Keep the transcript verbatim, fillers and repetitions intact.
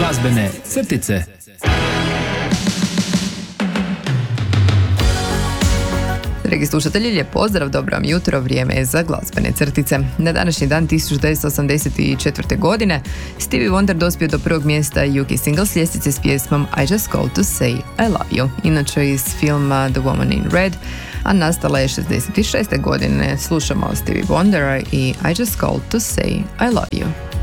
Glazbene crtice. Dragi slušatelji, lijep pozdrav, dobro vam jutro, vrijeme je za glazbene crtice. Na današnji dan tisuću devetsto osamdeset četvrte. godine Stevie Wonder dospio do prvog mjesta U K singles ljestvice s pjesmom I Just Called to Say I Love You, inače iz filma The Woman in Red, a nastala je šezdeset šeste. godine. Slušamo Stevie Wondera i I Just Called to Say I Love You.